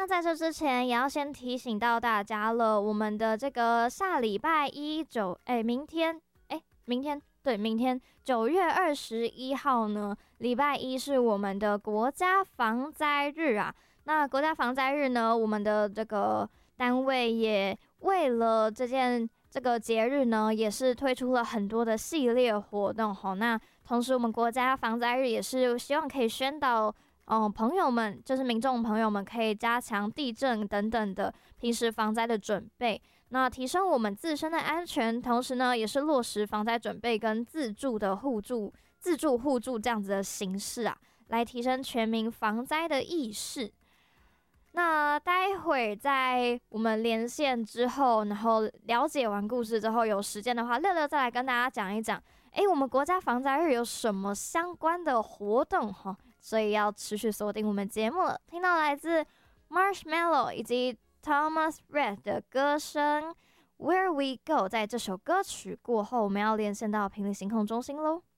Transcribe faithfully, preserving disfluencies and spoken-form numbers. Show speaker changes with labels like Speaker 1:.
Speaker 1: 那在这之前，也要先提醒到大家了，我们的这个下礼拜一九，哎，明天，哎，明天，对，明天九月二十一号呢，礼拜一是我们的国家防灾日啊。那国家防灾日呢，我们的这个单位也为了这件这个节日呢，也是推出了很多的系列活动吼。那同时，我们国家防灾日也是希望可以宣导。嗯，朋友们，就是民众朋友们，可以加强地震等等的平时防灾的准备，那提升我们自身的安全，同时呢，也是落实防灾准备跟自助的互助、自助互助这样子的形式啊，来提升全民防灾的意识。那待会在我们连线之后，然后了解完故事之后，有时间的话，六六再来跟大家讲一讲，诶，我们国家防灾日有什么相关的活动哈？所以要持续锁定我们节目了。听到来自 Marshmello 以及 Thomas Red 的歌声 Where We Go， 在这首歌曲过后，我们要连线到频率星空中心喽。